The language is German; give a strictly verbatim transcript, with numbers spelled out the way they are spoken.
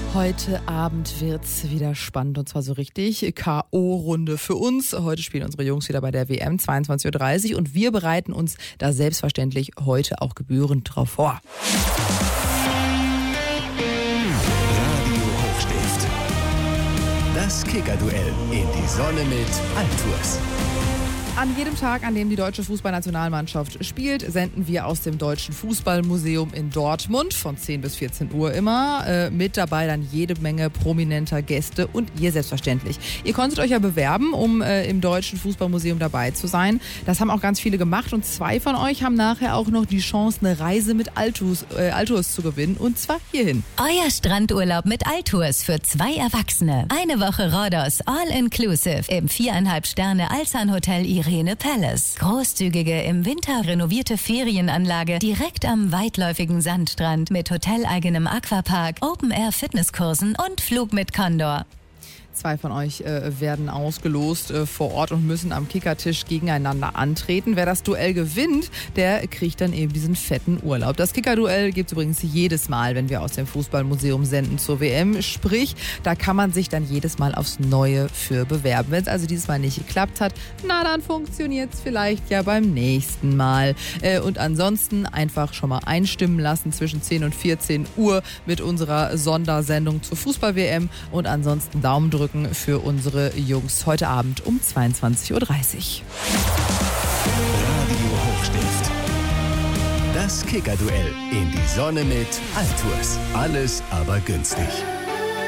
Heute Abend wird's wieder spannend und zwar so richtig K O-Runde für uns. Heute spielen unsere Jungs wieder bei der W M, zweiundzwanzig Uhr dreißig, und wir bereiten uns da selbstverständlich heute auch gebührend drauf vor. Radio Hochstift. Das Kicker-Duell in die Sonne mit Altours. An jedem Tag, an dem die deutsche Fußballnationalmannschaft spielt, senden wir aus dem Deutschen Fußballmuseum in Dortmund von zehn bis vierzehn Uhr immer. Äh, mit dabei dann jede Menge prominenter Gäste und ihr selbstverständlich. Ihr konntet euch ja bewerben, um äh, im Deutschen Fußballmuseum dabei zu sein. Das haben auch ganz viele gemacht und zwei von euch haben nachher auch noch die Chance, eine Reise mit Altours, äh, Altours zu gewinnen, und zwar hierhin. Euer Strandurlaub mit Altours für zwei Erwachsene. Eine Woche Rhodos, all-inclusive im viereinhalb Sterne Alsan Hotel Irene Palace. Großzügige, im Winter renovierte Ferienanlage direkt am weitläufigen Sandstrand mit hoteleigenem Aquapark, Open-Air-Fitnesskursen und Flug mit Condor. Zwei von euch äh, werden ausgelost äh, vor Ort und müssen am Kickertisch gegeneinander antreten. Wer das Duell gewinnt, der kriegt dann eben diesen fetten Urlaub. Das Kicker-Duell gibt es übrigens jedes Mal, wenn wir aus dem Fußballmuseum senden zur W M. Sprich, da kann man sich dann jedes Mal aufs Neue für bewerben. Wenn es also dieses Mal nicht geklappt hat, na dann funktioniert es vielleicht ja beim nächsten Mal. Äh, und ansonsten einfach schon mal einstimmen lassen zwischen zehn und vierzehn Uhr mit unserer Sondersendung zur Fußball-W M und ansonsten Daumen drücken für unsere Jungs heute Abend um zweiundzwanzig Uhr dreißig. Radio Hochstift. Das Kicker-Duell in die Sonne mit Altours. Alles aber günstig.